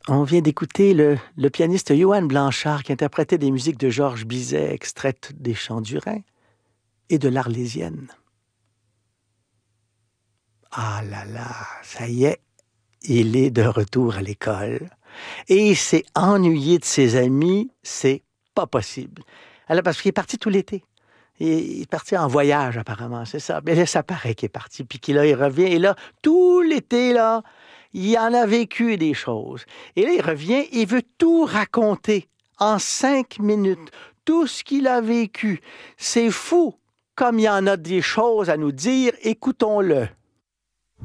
On vient d'écouter le pianiste Johann Blanchard qui interprétait des musiques de Georges Bizet extraites des chants du Rhin et de l'Arlésienne. Ah là là, ça y est, il est de retour à l'école. Et il s'est ennuyé de ses amis, c'est pas possible. Alors, parce qu'il est parti tout l'été. Il est parti en voyage, apparemment, c'est ça. Mais là, ça paraît qu'il est parti, puis qu'il il revient. Et là, tout l'été, là, il en a vécu des choses. Et là, il revient, il veut tout raconter en 5 minutes. Tout ce qu'il a vécu. C'est fou. Comme il y en a des choses à nous dire, écoutons-le.